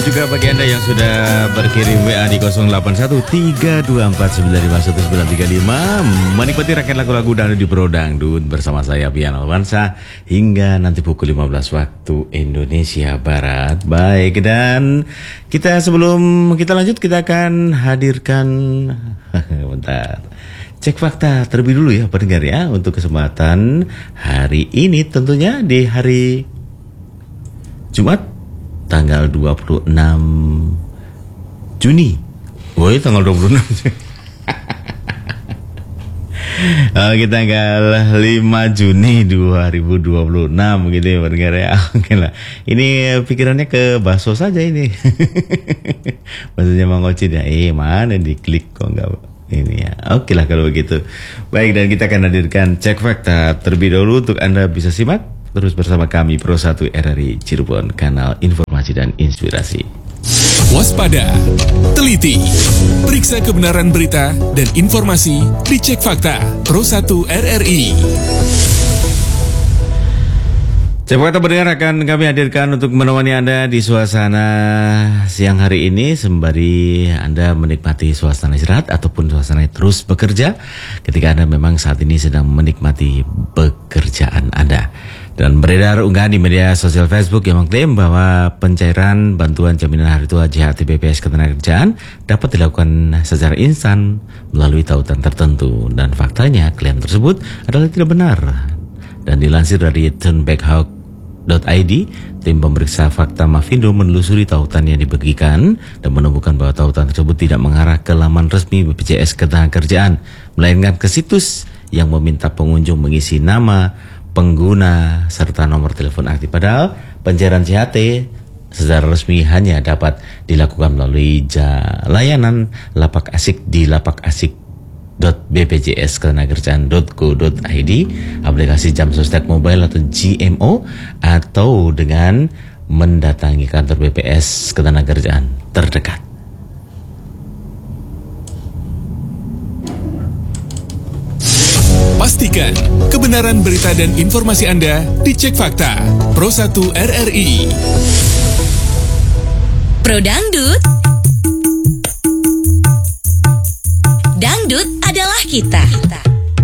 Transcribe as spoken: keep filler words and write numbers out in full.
juga bagi Anda yang sudah berkirim W A di nol delapan satu tiga dua empat sembilan lima satu sembilan tiga lima menikmati rangkaian lagu-lagu dangdut di Pro Dangdut bersama saya Pian Alwansa hingga nanti pukul lima belas waktu Indonesia Barat. Baik, dan kita sebelum kita lanjut kita akan hadirkan bentar. Cek fakta terlebih dulu ya pendengar ya, untuk kesempatan hari ini tentunya di hari Jumat tanggal dua puluh enam Juni. Woi, tanggal dua puluh enam Oke, tanggal lima Juni dua ribu dua puluh enam gitu ya pendengar ya. Oke lah. Ini pikirannya ke bakso saja ini. Maksudnya Mang Ocit ya. Eh, mana diklik kok enggak ini ya. Oke lah kalau begitu. Baik, dan kita akan hadirkan cek fakta terlebih dahulu untuk Anda bisa simak terus bersama kami Pro satu R R I Cirebon, kanal informasi dan inspirasi. Waspada, teliti, periksa kebenaran berita dan informasi di Cek Fakta Pro satu R R I. Cek fakta pendengar akan kami hadirkan untuk menemani Anda di suasana siang hari ini sembari Anda menikmati suasana istirahat ataupun suasana terus bekerja ketika Anda memang saat ini sedang menikmati pekerjaan Anda. Dan beredar unggahan di media sosial Facebook yang mengklaim bahwa pencairan bantuan jaminan hari tua J H T B P S Ketenagakerjaan dapat dilakukan secara instan melalui tautan tertentu, dan faktanya klaim tersebut adalah tidak benar. Dan dilansir dari turnbackhawk dot I D, tim pemeriksa fakta Mafindo menelusuri tautan yang dibagikan dan menemukan bahwa tautan tersebut tidak mengarah ke laman resmi B P J S Ketenagakerjaan, melainkan ke situs yang meminta pengunjung mengisi nama, pengguna, serta nomor telepon aktif. Padahal pencairan C H T secara resmi hanya dapat dilakukan melalui layanan lapak asik di lapakasik dot b p j s ketenagakerjaan dot go dot i d, aplikasi Jam Sostek Mobile atau J M O, atau dengan mendatangi kantor B P S Ketenagakerjaan terdekat. Pastikan kebenaran berita dan informasi Anda di Cek Fakta Pro satu R R I. Pro Dangdut. Dangdut adalah kita.